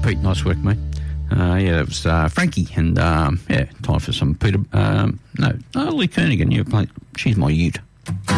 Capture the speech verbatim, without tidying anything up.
Pete. Nice work, mate. Uh, yeah, that was uh, Frankie, and um, yeah, time for some Peter. Um, no, oh, Lee Kernaghan. You play. She's my ute.